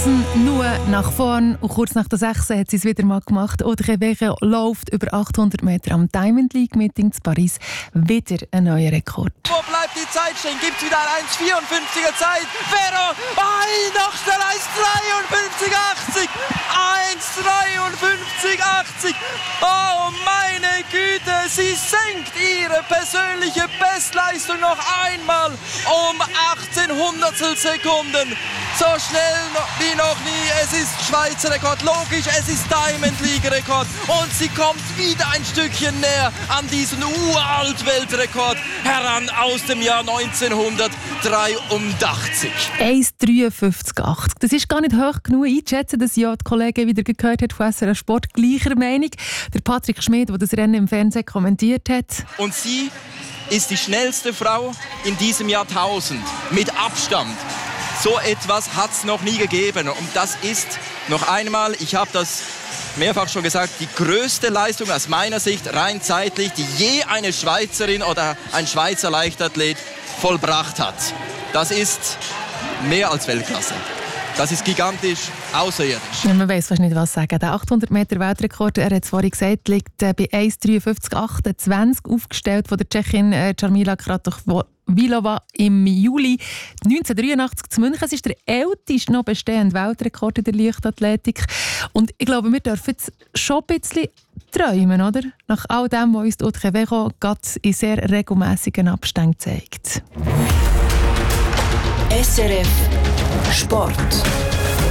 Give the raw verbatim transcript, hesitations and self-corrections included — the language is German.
Chancen nur nach vorn. Und kurz nach der sechs hat sie es wieder mal gemacht. Audrey Vecher läuft über achthundert Meter am Diamond League Meeting zu Paris. Wieder ein neuer Rekord. Wo bleibt die Zeit stehen? Gibt es wieder eine eins vierundfünfziger Zeit? Vero, ei, noch schneller, eins dreiundfünfzig achtzig. eins dreiundfünfzig achtzig. Oh, meine Güte, sie senkt ihre persönliche Bestleistung noch einmal um achtzehn Hundertstel Sekunden. So schnell wie noch nie. Es ist Schweizer Rekord. Logisch, es ist Diamond League Rekord. Und sie kommt wieder ein Stückchen näher an diesen uralt Weltrekord heran aus dem Jahr neunzehnhundertdreiundachtzig. eins dreiundfünfzig achtzig. Das ist gar nicht hoch genug einzuschätzen, dass ja die Kollegen wieder gehört hat von S R F Sport gleicher Meinung. Der Patrick Schmid, der das Rennen im Fernsehen kommentiert hat. Und sie ist die schnellste Frau in diesem Jahrtausend. Mit Abstand. So etwas hat es noch nie gegeben. Und das ist noch einmal, ich habe das mehrfach schon gesagt, die größte Leistung aus meiner Sicht, rein zeitlich, die je eine Schweizerin oder ein Schweizer Leichtathlet vollbracht hat. Das ist mehr als Weltklasse. Das ist gigantisch, außerirdisch. Ja, man weiss fast nicht, was sagen. Der achthundert Meter Weltrekord, er hat es vorhin gesagt, liegt bei eins dreiundfünfzig achtundzwanzig, aufgestellt von der Tschechin äh, Jarmila Kratochvílová im Juli neunzehnhundertdreiundachtzig zu München. Es ist der älteste noch bestehende Weltrekord in der Leichtathletik. Und ich glaube, wir dürfen jetzt schon ein bisschen träumen, oder? Nach all dem, was uns Audrey Vecher gerade in sehr regelmässigen Abständen zeigt. S R F Sport.